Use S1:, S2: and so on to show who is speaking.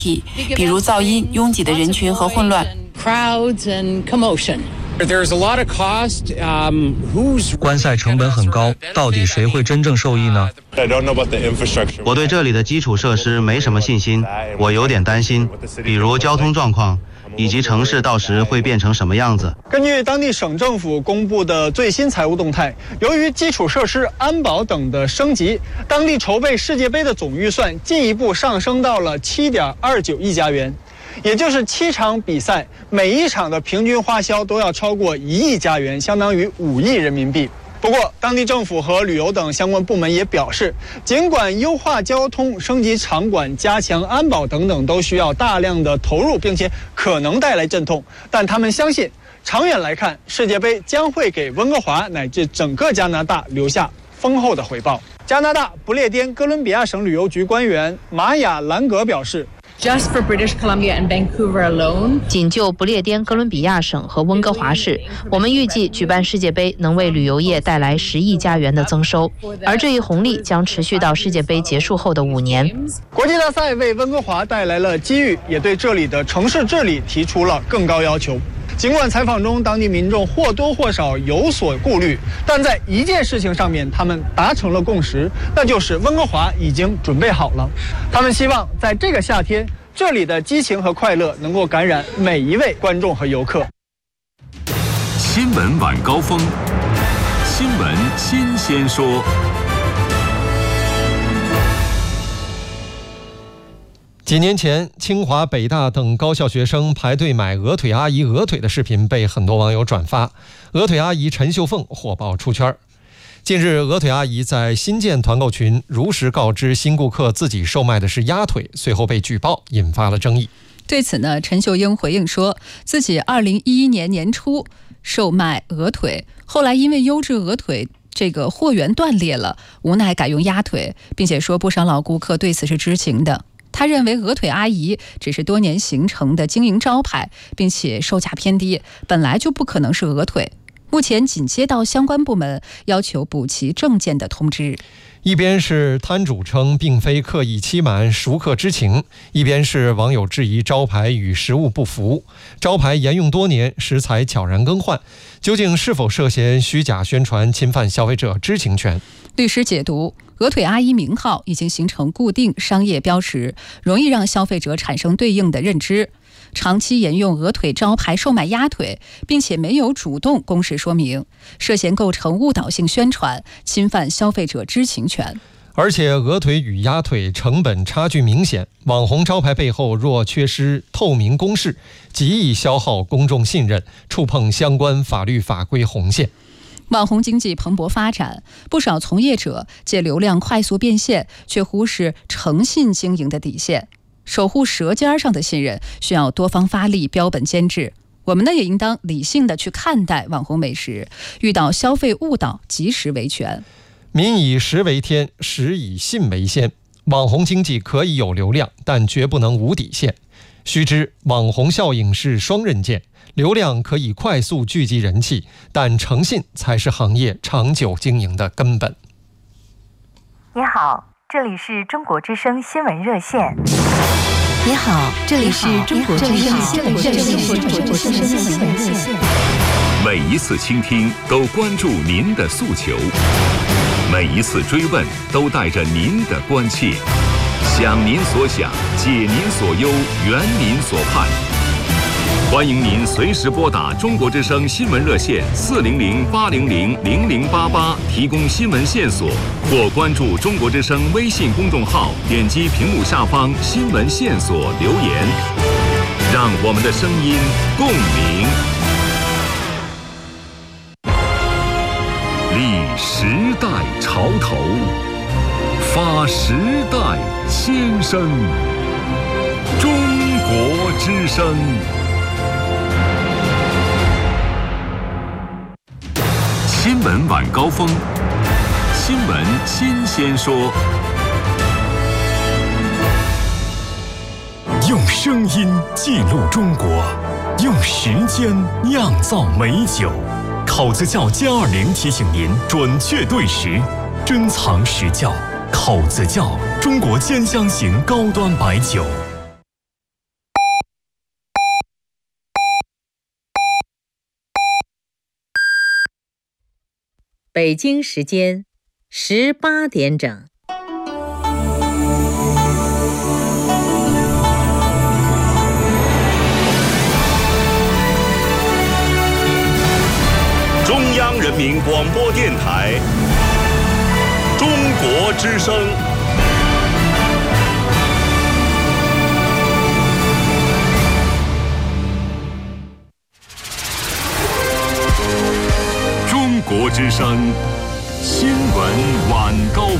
S1: 比如噪音、拥挤的人群和混乱。
S2: 观赛成本很高，到底谁会真正受益呢？
S3: 我对这里的基础设施没什么信心，我有点担心，比如交通状况，以及城市到时会变成什么样子。
S4: 根据当地省政府公布的最新财务动态，由于基础设施、安保等的升级，当地筹备世界杯的总预算进一步上升到了7.29亿加元，也就是7场比赛，每一场的平均花销都要超过1亿加元，相当于5亿人民币。不过，当地政府和旅游等相关部门也表示，尽管优化交通、升级场馆、加强安保等等都需要大量的投入，并且可能带来阵痛，但他们相信，长远来看，世界杯将会给温哥华乃至整个加拿大留下丰厚的回报。加拿大不列颠哥伦比亚省旅游局官员玛雅·兰格表示，
S5: Just for British Columbia and Vancouver alone，
S6: 仅就不列颠哥伦比亚省和温哥华市，我们预计举办世界杯能为旅游业带来10亿加元的增收，而这一红利将持续到世界杯结束后的5年。
S4: 国际大赛为温哥华带来了机遇，也对这里的城市治理提出了更高要求。尽管采访中当地民众或多或少有所顾虑，但在一件事情上面他们达成了共识，那就是温哥华已经准备好了。他们希望在这个夏天，这里的激情和快乐能够感染每一位观众和游客。
S7: 新闻晚高峰，新闻新鲜说。
S8: 几年前，清华、北大等高校学生排队买鹅腿阿姨鹅腿的视频被很多网友转发，鹅腿阿姨陈秀凤火爆出圈。近日，鹅腿阿姨在新建团购群如实告知新顾客自己售卖的是鸭腿，随后被举报，引发了争议。
S9: 对此呢，陈秀英回应说，自己2011年年初售卖鹅腿，后来因为优质鹅腿这个货源断裂了，无奈改用鸭腿，并且说不少老顾客对此是知情的。他认为鹅腿阿姨只是多年形成的经营招牌，并且售价偏低，本来就不可能是鹅腿。目前仅接到相关部门要求补齐证件的通知。
S8: 一边是摊主称并非刻意欺瞒，熟客知情，一边是网友质疑招牌与实物不符，招牌沿用多年，食材悄然更换，究竟是否涉嫌虚假宣传，侵犯消费者知情权？
S9: 律师解读，鹅腿阿姨名号已经形成固定商业标识，容易让消费者产生对应的认知。长期沿用鹅腿招牌售卖鸭腿，并且没有主动公示说明，涉嫌构成误导性宣传，侵犯消费者知情权。
S8: 而且鹅腿与鸭腿成本差距明显，网红招牌背后若缺失透明公示，极易消耗公众信任，触碰相关法律法规红线。
S9: 网红经济蓬勃发展，不少从业者借流量快速变现，却忽视诚信经营的底线。守护舌尖上的信任，需要多方发力，标本兼治。我们呢，也应当理性的去看待网红美食，遇到消费误导，及时维权。
S8: 民以食为天，食以信为先。网红经济可以有流量，但绝不能无底线。须知，网红效应是双刃剑，流量可以快速聚集人气，但诚信才是行业长久经营的根本。
S10: 你好，这里是中国之声新闻热线。
S11: 你好，这里是中国之声新闻热线。
S7: 每一次倾听都关注您的诉求，每一次追问都带着您的关切，想您所想，解您所忧，圆您所盼。欢迎您随时拨打中国之声新闻热线400-800-0088提供新闻线索，或关注中国之声微信公众号，点击屏幕下方新闻线索留言，让我们的声音共鸣。立时代潮头，发时代先声，中国之声。新闻晚高峰，新闻新鲜说。
S12: 用声音记录中国，用时间酿造美酒。口子窖G20提醒您准确对时，珍藏实窖。口子窖，中国兼香型高端白酒。
S13: 北京时间18点整。
S7: 中央人民广播电台中国之声。中国之声新闻晚高峰。